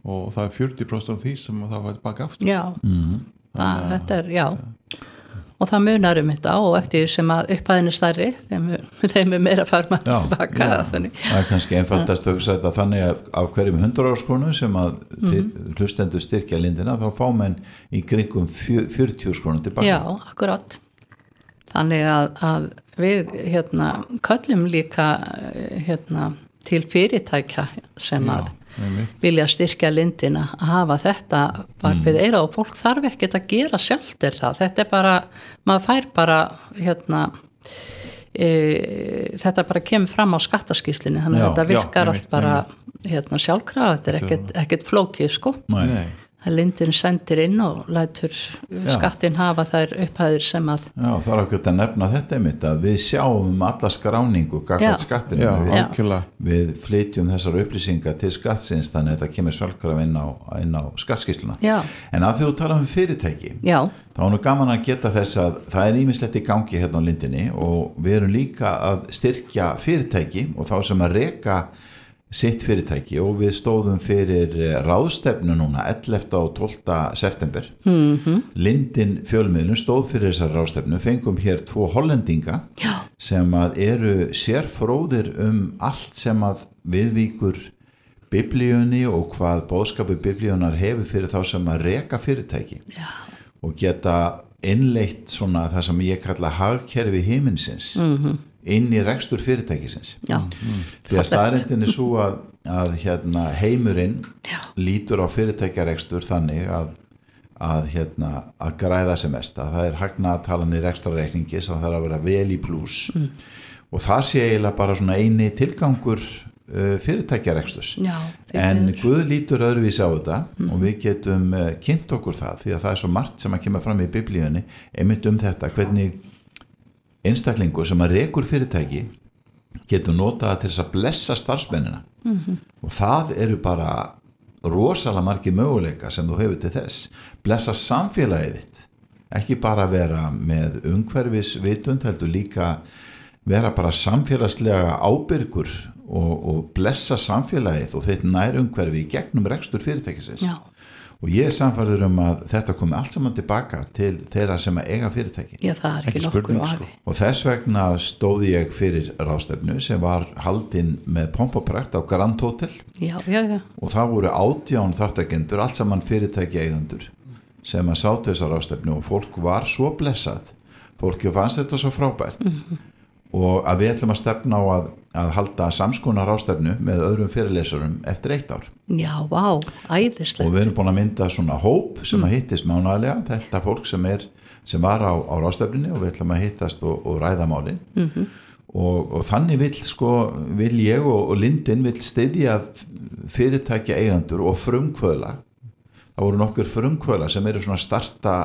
og það 40% af því sem það var baka aftur. Já, þetta já. Og það munar þetta og eftir sem að upphæðin stærri, þeim meira farma tilbaka. Það kannski einfaldast að hugsa þetta þannig af hverjum 100 krónum sem að hlustendur styrkja lindina, þá fá menn í kringum 40 krónum tilbaka. Já, akkurat. Þannig að við köllum líka til fyrirtækja sem að vilja styrkja lindina að hafa þetta bak við eira og fólk þarf ekkert að gera sjálft þetta bara, maður fær bara þetta bara kemur fram á skattaskýrslunni þannig að þetta virkar allt bara sjálfkrafa, þetta ekkert flókið sko. Nei. að lindin sendir inn og lætur skattin hafa þær upphæðir sem að það ekki að nefna þetta einmitt að við sjáum alla skráningu gagnvart skattinu við flytjum þessar upplýsingar til skattsins þannig að þetta kemur sjálfkrafa inn á skattskýrsluna en að þú tala fyrirtæki þá nú gaman að geta þess að það ýmislegt í gangi hérna á lindinni og við erum líka að styrkja fyrirtæki og þá sem að reka sitt fyrirtæki og við stóðum fyrir ráðstefnu núna 11. og 12. september Lindin fjölmiðlun stóð fyrir þessar ráðstefnu, fengum hér 2 hollendinga sem að eru sérfróðir allt sem að viðvíkur biblíunni og hvað boðskapur biblíunar hefur fyrir þá sem að reka fyrirtæki og geta innleitt svona það sem ég kalla hagkerfi himinsins inn í rekstur fyrirtækisins því að staðreyndin svo að heimurinn lítur á fyrirtækjarekstur þannig að græða sem mest að það hagnaðatalan í rekstrarreikningi sem það að vera vel í plús og það sé eiginlega bara svona eini tilgangur fyrirtækjareksturs en Guð lítur öðruvísi á þetta og við getum kynnt okkur það því að það svo margt sem að kemur fram í biblíunni einmitt þetta hvernig einstaklingur sem að rekur fyrirtæki getur notað til þess að blessa starfsmennina og það eru bara rosalega margir möguleika sem þú hefur til þess blessa samfélagið þitt ekki bara vera með umhverfisvitund heldur líka vera bara samfélagslega ábyrgur og blessa samfélagið og þitt nærumhverfi í gegnum rekstur fyrirtækisins og ég samfærður að þetta komi allt saman tilbaka til þeirra sem að eiga fyrirtæki það ekki nokkur afi og þess vegna stóði ég fyrir ráðstefnu sem var haldin með pomp og prakt á Grand Hotel og það voru 18 þáttakendur allt saman fyrirtæki eigendur sem að sátu þessar ráðstefnu og fólk var svo blessað fólki fannst þetta svo frábært og að við ætlum að stefna á að halda samskonar ráðstefnu með öðrum fyrirlesurum eftir 1 ár. Já, vá, æðislegt. Og við erum búin að mynda svona hóp sem að hittist mánaðarlega, þetta fólk sem var á ráðstefnunni og við ætlum að hittast og ræða málin. Og þannig vil ég og Lindin vill styðja fyrirtækja eigendur og frumkvöðla. Það voru nokkur frumkvöðla sem eru svona að starta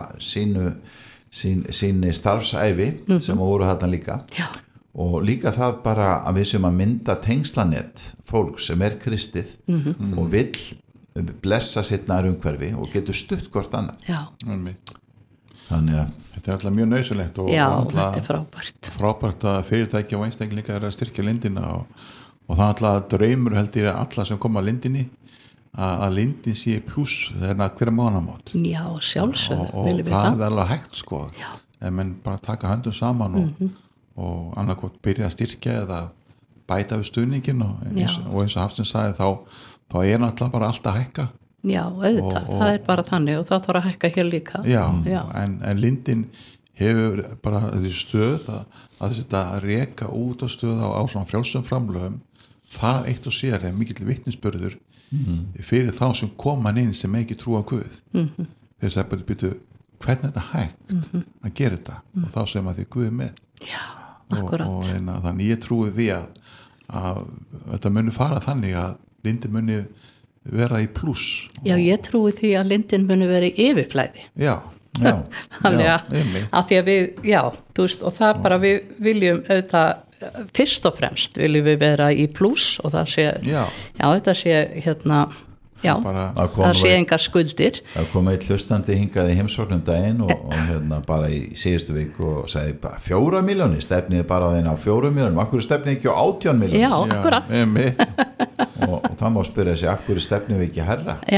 síni starfsæfi sem voru þarna líka. Og líka það bara að við sem að mynda tengslanett fólk sem kristið og vill blessa sitt nærumhverfi og getur stutt hvort annað. Þannig að þetta alltaf mjög nauðsynlegt og þetta frábært að fyrirtæki og einstaklingar að styrkja lindina og það alltaf draumur held ég alla sem koma að lindinni að lindin sé pluss þegar hverja mánaðamót. Já, sjálfsögðu og það alveg hægt sko en menn bara taka höndum saman og annarkot byrja að styrkja eða bæta við stuðningin og eins og Hafsteinn sagði þá náttúrulega bara allt að hækka Já, auðvitað, það bara þannig og það þarf að hækka hér líka en lindin hefur bara þessi stöð að þetta reka út á stöð á svona frjálsum framlögum það eitt og sér mikill vitnisburður fyrir þá sem koma inn sem ekki trúa Guð þess að byrja hvernig þetta hægt að gera þetta og þá sem að þið Guð með og þannig ég trúi því að þetta muni fara þannig að lindin muni vera í pluss Já, ég trúi því að lindin muni vera í yfirflæði þannig að því að við þú veist, og það bara við viljum auðvitað fyrst og fremst viljum við vera í pluss og það sé þetta sé það sé engar skuldir það kom eitt hlustandi hingað í heimsóknum daginn og bara í síðustu viku og sagði bara 4 milljónir stefniði bara á þeina á 4 milljónum akkur stefniði ekki á 18 milljónir akkurat og það má spyrja sig akkur stefniði ekki herra